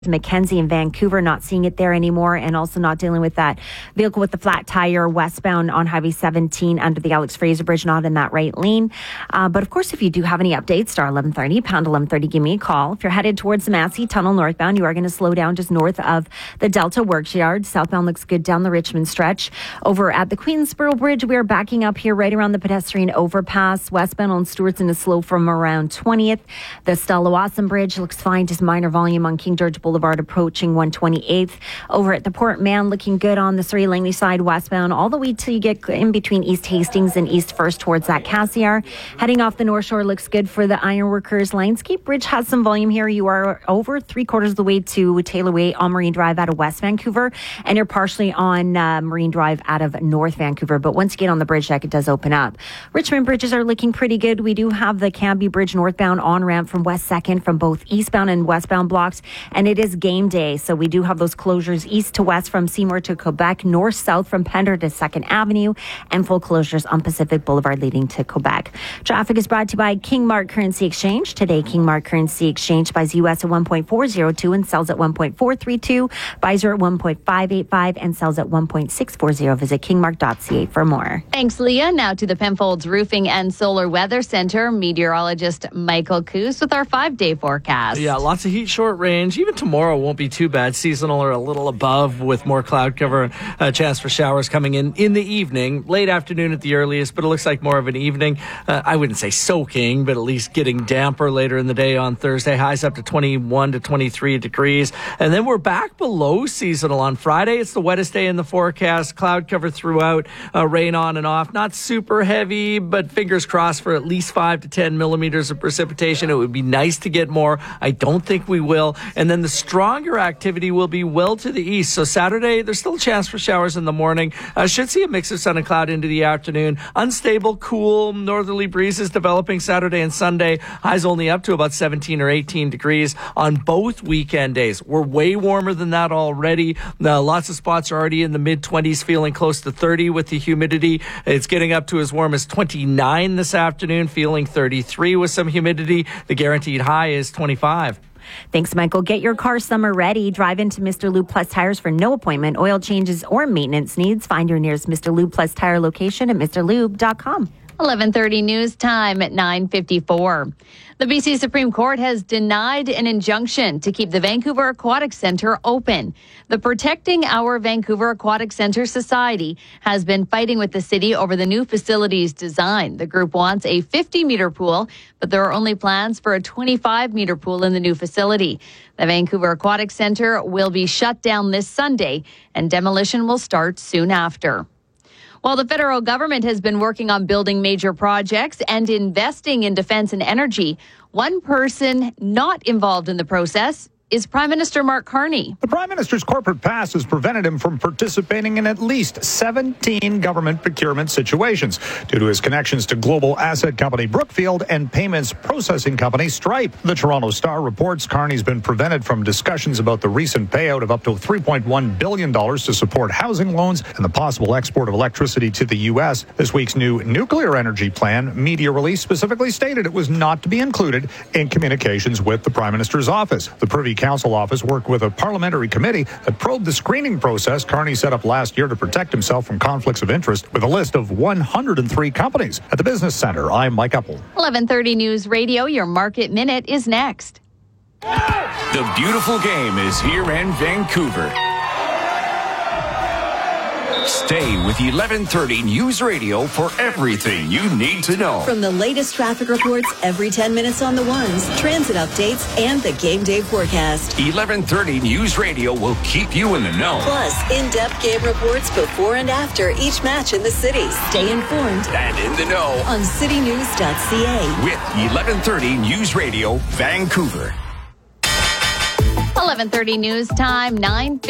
Mackenzie in Vancouver, not seeing it there anymore, and also not dealing with that vehicle with the flat tire westbound on Highway 17 under the Alex Fraser Bridge, not in that right lane. But of course, if you do have any updates, star 1130, pound 1130, give me a call. If you're headed towards the Massey Tunnel northbound, you are going to slow down just north of the Delta Works Yard. Southbound looks good down the Richmond stretch. Over at the Queensboro Bridge, we are backing up here right around the pedestrian overpass. Westbound on Stewart's in a slow from around 20th. The Stella Watson Bridge looks fine, just minor volume on King George Boulevard approaching 128th. Over at the Port Mann, looking good on the Surrey Langley side westbound, all the way till you get in between East Hastings and East First towards that Cassiar. Heading off the North Shore looks good for the Ironworkers. Lionsgate Bridge has some volume here. You are over 3/4 of the way to Taylor Way on Marine Drive out of West Vancouver, and you're partially on Marine Drive out of North Vancouver. But once you get on the bridge deck, it does open up. Richmond bridges are looking pretty good. We do have the Cambie Bridge northbound on-ramp from West 2nd from both eastbound and westbound blocks, and it is game day. So we do have those closures east to west from Seymour to Quebec, north-south from Pender to 2nd Avenue, and full closures on Pacific Boulevard leading to Quebec. Traffic is brought to you by King Mark Currency Exchange. Today, King Mark Currency Exchange buys US at 1.402 and sells at 1.432, buys are at 1.585 and sells at 1.640. Visit kingmark.ca for more. Thanks, Leah. Now to the Penfolds Roofing and Solar Weather Center. Meteorologist Michael Coos with our 5-day forecast. Yeah, lots of heat, short range. Even tomorrow won't be too bad. Seasonal or a little above with more cloud cover. A chance for showers coming in the evening. Late afternoon at the earliest, but it looks like more of an evening. I wouldn't say soaking, but at least getting damper later in the day on Thursday. Highs up to 21 to 23 degrees. And then we're back below seasonal on Friday. It's the wettest day in the forecast. Cloud cover throughout. Rain on and off. Not super heavy, but fingers crossed for at least 5 to 10 millimeters of precipitation. It would be nice to get more. I don't think we will. And then the stronger activity will be well to the east. So Saturday, there's still a chance for showers in the morning. Should see a mix of sun and cloud into the afternoon. Unstable, cool, northerly breezes developing Saturday and Sunday. Highs only up to about 17 or 18 degrees on both weekend days. We're way warmer than that already. Lots of spots are already in the mid-20s, feeling close to 30 with the humidity. It's getting up to as warm as 29 this afternoon, feeling 33 with some humidity. The guaranteed high is 25. Thanks, Michael. Get your car summer ready. Drive into Mr. Lube Plus Tires for no appointment, oil changes, or maintenance needs. Find your nearest Mr. Lube Plus Tire location at mrlube.com. 11:30 news time at 9:54. The BC Supreme Court has denied an injunction to keep the Vancouver Aquatic Centre open. The Protecting Our Vancouver Aquatic Centre Society has been fighting with the city over the new facility's design. The group wants a 50-meter pool, but there are only plans for a 25-meter pool in the new facility. The Vancouver Aquatic Centre will be shut down this Sunday, and demolition will start soon after. While the federal government has been working on building major projects and investing in defense and energy, one person not involved in the process is Prime Minister Mark Carney. The Prime Minister's corporate past has prevented him from participating in at least 17 government procurement situations due to his connections to global asset company Brookfield and payments processing company Stripe. The Toronto Star reports Carney's been prevented from discussions about the recent payout of up to $3.1 billion to support housing loans and the possible export of electricity to the U.S. This week's new nuclear energy plan, media release specifically stated it was not to be included in communications with the Prime Minister's office. The Privy Council office worked with a parliamentary committee that probed the screening process Carney set up last year to protect himself from conflicts of interest with a list of 103 companies. At the Business Center, I'm Mike Uppel. 11:30 News Radio, your Market Minute is next. The beautiful game is here in Vancouver. Stay with 1130 News Radio for everything you need to know. From the latest traffic reports every 10 minutes on the ones, transit updates, and the game day forecast. 1130 News Radio will keep you in the know. Plus, in-depth game reports before and after each match in the city. Stay informed and in the know on citynews.ca. With 1130 News Radio, Vancouver. 11:30 news time, 9:50.